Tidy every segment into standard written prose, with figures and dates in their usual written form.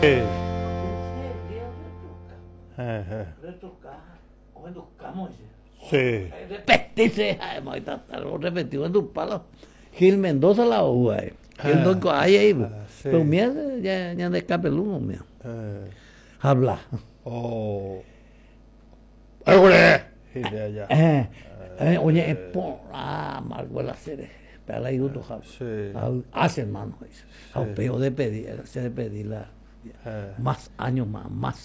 Retocar, quando camo Sí. repetirse, repetido en tu palo. Gil Mendoza la uva, Gil no hay ahí, sí. pero mira, ya de capeluno, mira. Habla. Oh. ¡Agüe! Y de allá. Oye, Marco la serie, para la yuto, Sí. hace hermano, pero de pedir, se de pedir más años más.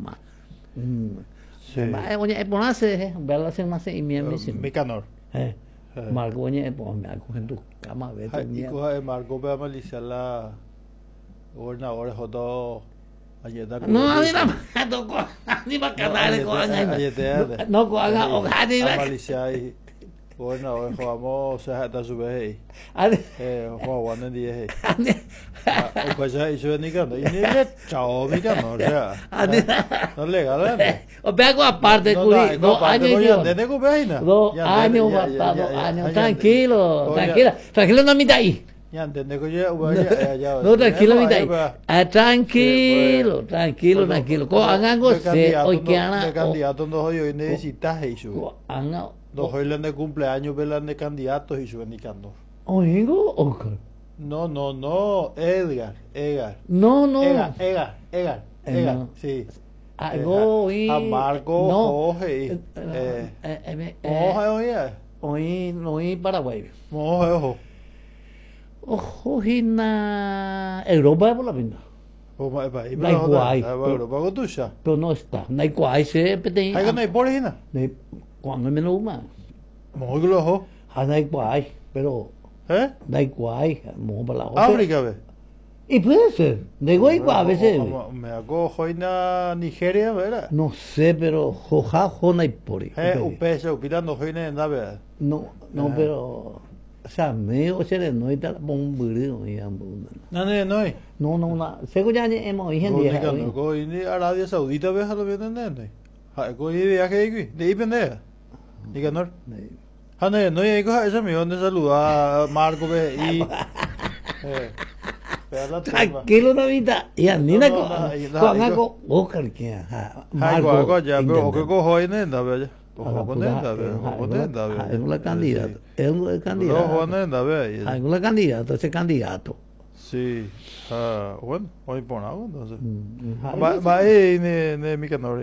Sí. Oye, ponerse, verla hacer más y mi Micanor. Marco, oye, me acoge en tu cama, vete Y coja de Marco, ve a maliciar la gobernadora Joto. no, a mí no tocó, ni para cantar con no con hogar ni a maliciar y gobernador jugamos, o sea, hasta su vez ahí. Jugamos en 10 ahí. O pues ya hizo ni cando. Y ni le chao, mi cano, o sea. No le gana. O pego aparte, Curi, 2 años y 2 años, papá, 2 años, tranquilo, no me da ahí. Ya entendés que yo no, tranquilo, tranquilo. Ko hagan se hoy que de candidato no hoy necesitas eso. No hoy de cumpleaños velan de candidatos y suben indicando. Oigo, Oscar. No, Edgar. No. Edgar, sí. Algo y a Marco, Jorge. Hoy Paraguay. Ojo. Ojo, na Europa por la pinta. Pero no está. No hay cual se pete. Hay que no hay por hina. Cuando me lo más. Muy globo. No hay cual, pero. No hay cual, mo para la África, ve. Y puede ser. De igual a veces. Me hago joina Nigeria, ¿verdad? No sé, pero joja no hay por ahí. Upesa, upirando joina en la verdad. No, pero. O sea, medio se no está bombardeado y no. Según ya hemos visto en día. Ni Arabia Saudita ve a lo bien entender. Hay viaje de ahí pendeja. Nicanor. No hay cosa esa millón de saludar a Marco ve y tranquilo Navita. Y a Nina con algo Oscar que Marco ya pero que cojo en enda ve. Es un candidato. Ese candidato. Sí. Bueno, hoy por algo entonces. Va ahí de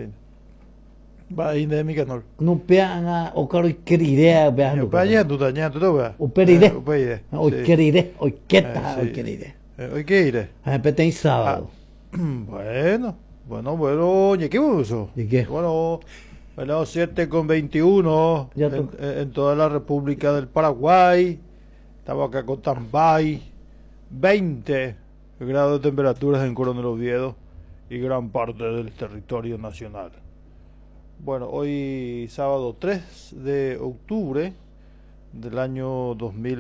Micanor. No pean o caro querida vean. Vaya tú va. O peride. O queride, o queta, o queride. Hoy qué iré. Pete sábado. Bueno, ¿y qué uso? Bueno, 7:21 en toda la República del Paraguay. Estamos acá con Tambay. 20 grados de temperaturas en Coronel Oviedo y gran parte del territorio nacional. Bueno, hoy sábado 3 de octubre del año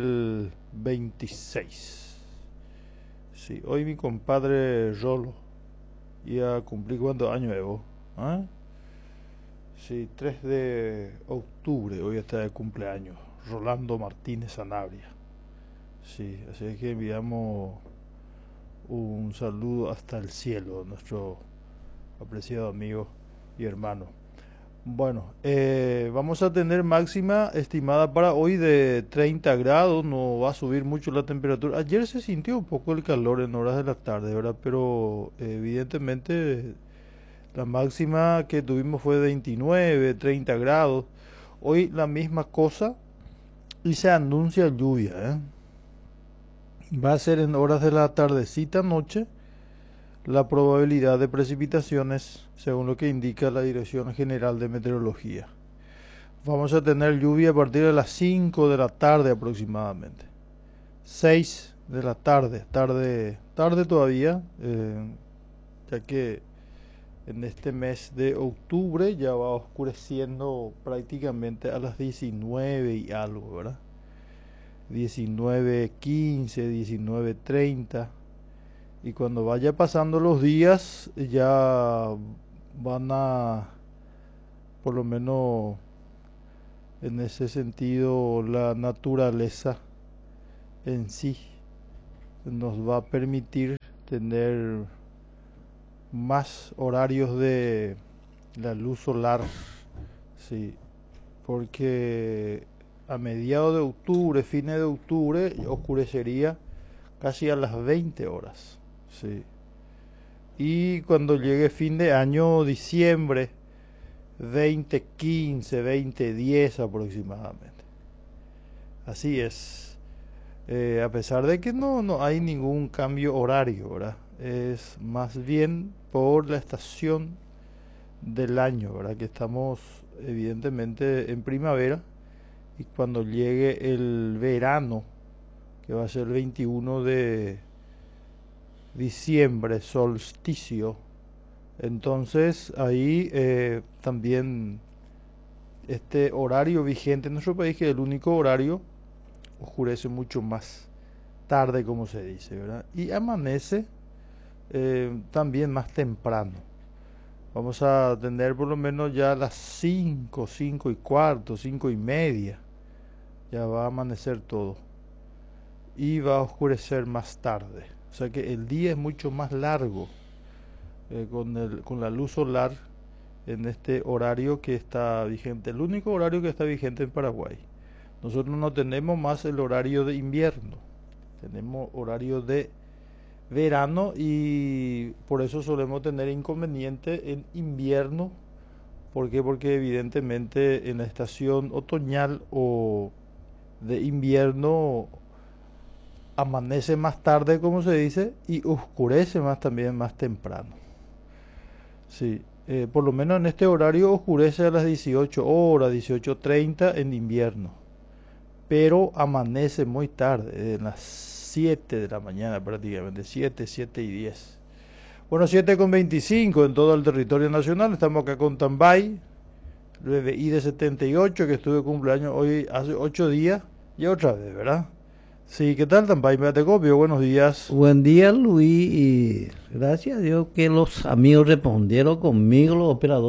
2026. Sí, hoy mi compadre Rolo iba a cumplir ¿cuántos años, Evo? Sí, 3 de octubre, hoy está de cumpleaños, Rolando Martínez Sanabria. Sí, así es que enviamos un saludo hasta el cielo a nuestro apreciado amigo y hermano. Bueno, vamos a tener máxima estimada para hoy de 30 grados, no va a subir mucho la temperatura. Ayer se sintió un poco el calor en horas de la tarde, ¿verdad? Pero evidentemente la máxima que tuvimos fue de 29, 30 grados. Hoy la misma cosa y se anuncia lluvia. Va a ser en horas de la tardecita noche la probabilidad de precipitaciones según lo que indica la Dirección General de Meteorología. Vamos a tener lluvia a partir de las 5 de la tarde aproximadamente. 6 de la tarde todavía, ya que en este mes de octubre ya va oscureciendo prácticamente a las 19 y algo, ¿verdad? 19:15, 19:30, y cuando vaya pasando los días ya van a, por lo menos en ese sentido, la naturaleza en sí nos va a permitir tener más horarios de la luz solar, sí, porque a mediados de octubre, fines de octubre, oscurecería casi a las 20 horas, sí. Y cuando llegue fin de año, diciembre, 2015, 2010 aproximadamente. Así es. A pesar de que no hay ningún cambio horario, ¿verdad? Es más bien por la estación del año, ¿verdad? Que estamos evidentemente en primavera, y cuando llegue el verano, que va a ser el 21 de diciembre, solsticio, entonces ahí también este horario vigente en nuestro país, que es el único horario, oscurece mucho más tarde, como se dice, ¿verdad? Y amanece también más temprano. Vamos a tener por lo menos ya a las 5, 5 y cuarto, 5 y media, ya va a amanecer todo y va a oscurecer más tarde. O sea que el día es mucho más largo con la luz solar en este horario que está vigente, el único horario que está vigente en Paraguay. Nosotros no tenemos más el horario de invierno, tenemos horario de verano, y por eso solemos tener inconveniente en invierno. ¿Por qué? Porque evidentemente en la estación otoñal o de invierno amanece más tarde, como se dice, y oscurece más también más temprano. Sí, por lo menos en este horario oscurece a las 18 horas, 18:30 en invierno, pero amanece muy tarde, en las 7 de la mañana prácticamente, 7:10. Bueno, 7:25 en todo el territorio nacional. Estamos acá con Tambay, el BBI de 78, que estuve de cumpleaños hoy hace 8 días, y otra vez, ¿verdad? Sí, ¿qué tal, Tambay? Me te copio, buenos días. Buen día, Luis, y gracias a Dios que los amigos respondieron conmigo, los operadores.